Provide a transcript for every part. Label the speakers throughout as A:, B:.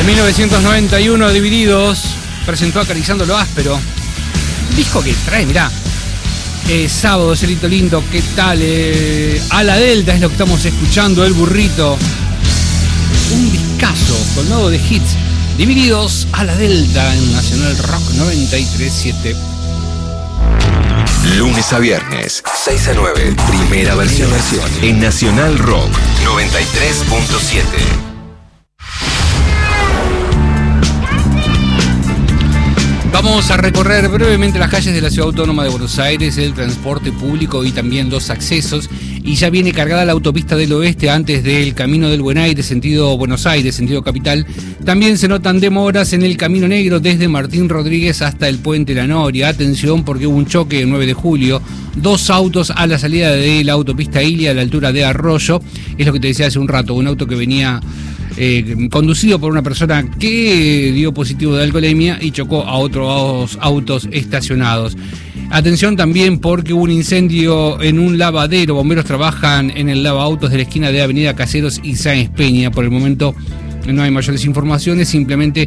A: En 1991, Divididos presentó Acariciando lo Áspero. Un disco que trae, mirá, Sábado, Cielito Lindo, ¿qué tal? A la Delta es lo que estamos escuchando, El Burrito. Un discazo colmado de hits. Divididos, A la Delta en Nacional Rock 93.7.
B: Lunes a viernes, 6 a 9, primera versión en Nacional Rock 93.7.
A: Vamos a recorrer brevemente las calles de la Ciudad Autónoma de Buenos Aires, el transporte público y también los accesos. Y ya viene cargada la autopista del oeste antes del Camino del Buen Aire, sentido Buenos Aires, sentido capital. También se notan demoras en el Camino Negro desde Martín Rodríguez hasta el Puente La Noria. Atención porque hubo un choque el 9 de julio. 2 autos a la salida de la autopista Ilia a la altura de Arroyo. Es lo que te decía hace un rato, un auto que venía conducido por una persona que dio positivo de alcoholemia y chocó a otros autos estacionados. Atención también porque hubo un incendio en un lavadero. Bomberos trabajan en el lavaautos de la esquina de Avenida Caseros y Sáenz Peña. Por el momento no hay mayores informaciones, simplemente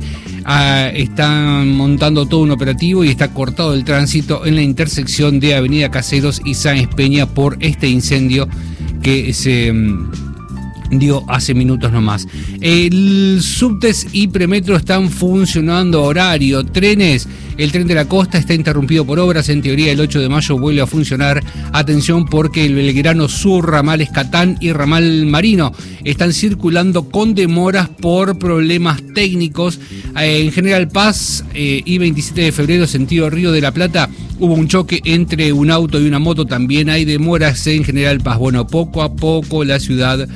A: están montando todo un operativo y está cortado el tránsito en la intersección de Avenida Caseros y Sáenz Peña por este incendio que se dio hace minutos nomás. El subtes y premetro están funcionando a horario. Trenes, el tren de la costa está interrumpido por obras. En teoría el 8 de mayo vuelve a funcionar. Atención porque el Belgrano Sur, ramal Escatán y ramal Marino están circulando con demoras por problemas técnicos. En General Paz y 27 de febrero, sentido Río de la Plata, hubo un choque entre un auto y una moto. También hay demoras en General Paz. Bueno, poco a poco la ciudad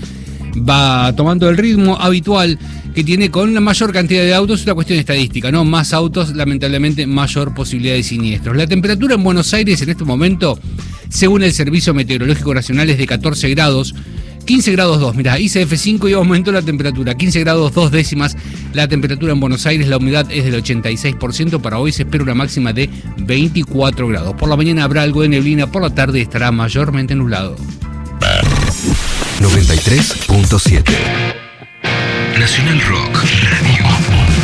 A: va tomando el ritmo habitual que tiene con la mayor cantidad de autos. Es una cuestión estadística, ¿no? Más autos, lamentablemente, mayor posibilidad de siniestros. La temperatura en Buenos Aires en este momento, según el Servicio Meteorológico Nacional, es de 14 grados. 15 grados 2, mirá, hice F5 y aumentó la temperatura. 15 grados 2 décimas la temperatura en Buenos Aires. La humedad es del 86%. Para hoy se espera una máxima de 24 grados. Por la mañana habrá algo de neblina. Por la tarde estará mayormente nublado.
B: 93.7 Nacional Rock Radio.